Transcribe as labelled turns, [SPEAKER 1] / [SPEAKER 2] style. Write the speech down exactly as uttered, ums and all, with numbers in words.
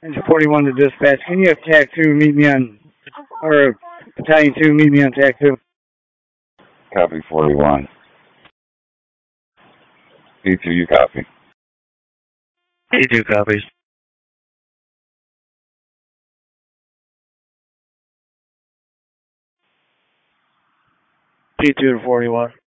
[SPEAKER 1] Engine forty-one to dispatch. Can you have tag two meet me on, or battalion two meet me on tag two?
[SPEAKER 2] Copy forty-one. P two, you copy.
[SPEAKER 3] P two copies. P two to forty-one.